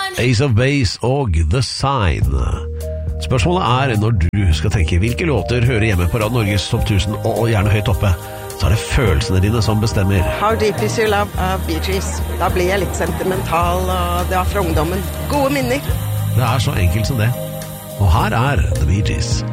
Ace of Base og The Sign. Spørsmålet når du skal tenke hvilke låter hører hjemme på Radio Norges Topp 1000 og gjerne høyt oppe, så det følelsene dine som bestemmer. How Deep Is Your Love av Bee Gees. Da blir jeg litt sentimental, og det fra ungdommen. Gode minner. Det så enkelt som det. Og her The Bee Gees.